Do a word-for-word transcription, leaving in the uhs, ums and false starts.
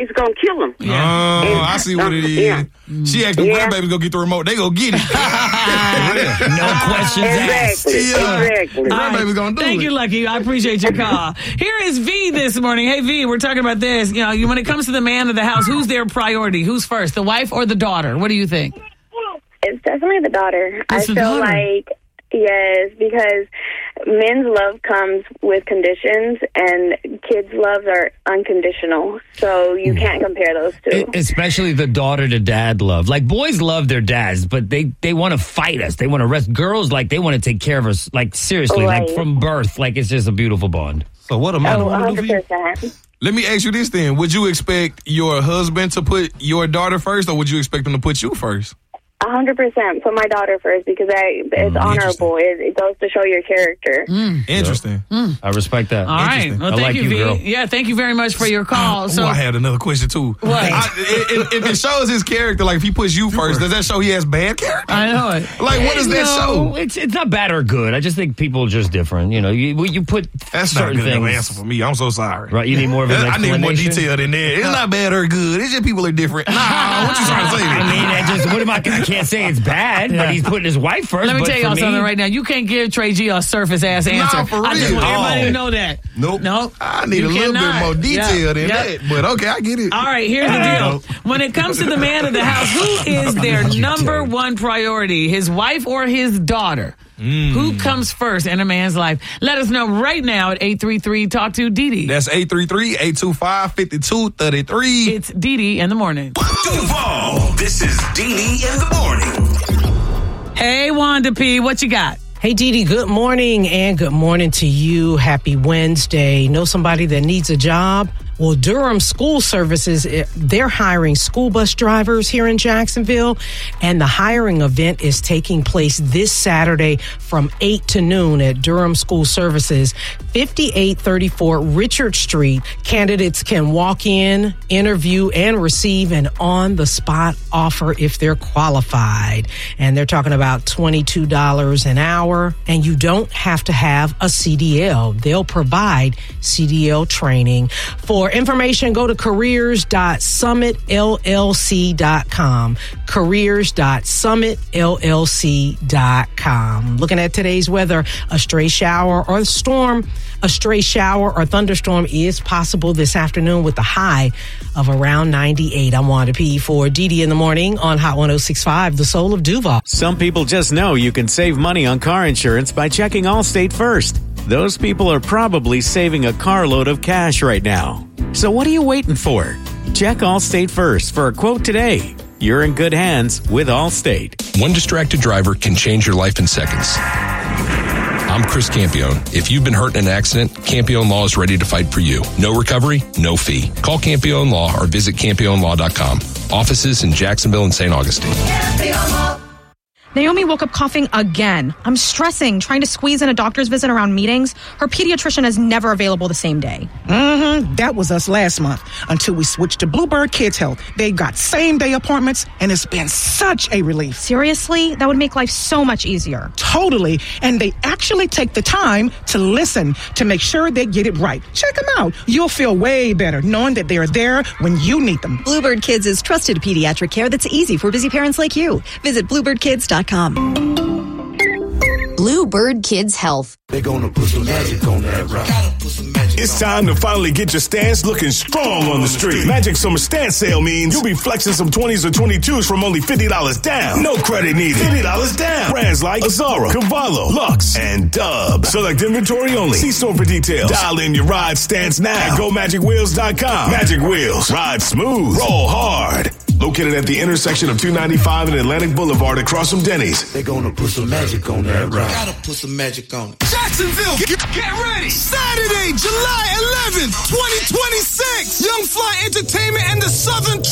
grandbaby's gonna kill him. Yeah. Oh, and, I see what it is. Yeah. She asked them yeah. grandbabies go get the remote. They go get it. No questions asked. Exactly. Yeah. Exactly. The grandbaby's gonna do Thank it. you, Lucky. I appreciate your call. Here is V this morning. Hey, V, we're talking about this. You know, when it comes to the man of the house, who's their priority? Who's first, the wife or the daughter? What do you think? It's definitely the daughter. It's I the feel daughter. like, yes, because men's love comes with conditions and kids' loves are unconditional. So you can't compare those two. Especially the daughter to dad love. Like, boys love their dads, but they, they want to fight us. They want to rest. Girls, like, they want to take care of us, like, seriously, Right. like, from birth. Like, it's just a beautiful bond. So what am I Oh, going to do for you? Let me ask you this then. Would you expect your husband to put your daughter first, or would you expect him to put you first? A hundred percent. Put my daughter first because I, it's Mm, honorable. It, it goes to show your character. Mm. Interesting. Mm. I respect that. All right. Well, I thank like you, you, V. girl. Yeah, thank you very much for your call. So oh, I had another question too. What? I, if, if it shows his character, like if he puts you first, does that show he has bad character? I know it. Like, what does that No, show? It's it's not bad or good. I just think people are just different. You know, you you put That's not certain a good enough things. answer for me. I'm so sorry. Right? You need more of an I need more explanation? detail than that. It's not bad or good. It's just people are different. Nah, what you trying to say? I mean, I just what am I? I can't say it's bad, Yeah. but he's putting his wife first. let me but tell for y'all me, something right now. You can't give Trey G a surface ass answer. Nah, for I just real. want everybody Oh. to know that. Nope. Nope. I need You a little cannot. bit more detail Yeah. than Yep. that. But okay, I get it. All right, here's the deal. When it comes to the man of the house, who is their number one priority? His wife or his daughter? Mm. Who comes first in a man's life? Let us know right now at eight three three talk to Didi. That's eight three three, eight two five, five two three three. It's Didi in the morning. Duval, this is Didi in the morning. Hey, Wanda P, what you got? Hey, Didi, good morning, and good morning to you. Happy Wednesday. Know somebody that needs a job? Well, Durham School Services, they're hiring school bus drivers here in Jacksonville, and the hiring event is taking place this Saturday from eight to noon at Durham School Services, fifty-eight thirty-four Richard Street. Candidates can walk in, interview, and receive an on-the-spot offer if they're qualified. And they're talking about twenty-two dollars an hour, and you don't have to have a C D L. They'll provide C D L training. For information, go to careers dot summit l l c dot com. careers dot summit l l c dot com. Looking at today's weather, a stray shower or storm, a stray shower or thunderstorm is possible this afternoon with a high of around ninety-eight. I'm Wanda P for Didi in the morning on Hot one oh six point five, the soul of Duval. Some people just know you can save money on car insurance by checking Allstate first. Those people are probably saving a carload of cash right now. So what are you waiting for? Check Allstate first for a quote today. You're in good hands with Allstate. One distracted driver can change your life in seconds. I'm Chris Campione. If you've been hurt in an accident, Campione Law is ready to fight for you. No recovery, no fee. Call Campione Law or visit campione law dot com. Offices in Jacksonville and Saint Augustine. Naomi woke up coughing again. I'm stressing, trying to squeeze in a doctor's visit around meetings. Her pediatrician is never available the same day. Mm-hmm. That was us last month until we switched to Bluebird Kids Health. They got same-day appointments, and it's been such a relief. Seriously? That would make life so much easier. Totally. And they actually take the time to listen to make sure they get it right. Check them out. You'll feel way better knowing that they're there when you need them. Bluebird Kids is trusted pediatric care that's easy for busy parents like you. Visit bluebird kids dot com. Bluebird Kids Health. They're gonna put some magic on that rock. It's time to finally get your stance looking strong on the street. Magic Summer Stance Sale means you'll be flexing some twenties or twenty-twos from only fifty dollars down. No credit needed. fifty dollars down. Brands like Azara, Cavallo, Lux, and Dub. Select inventory only. See store for details. Dial in your ride stance now at go magic wheels dot com. Magic Wheels. Ride smooth. Roll hard. Located at the intersection of two ninety-five and Atlantic Boulevard across from Denny's. They're gonna put some magic on that rock. Gotta put some magic on it. Jacksonville, get, get ready. Saturday, July eleventh, twenty twenty-six. Young Fly Entertainment and the Southern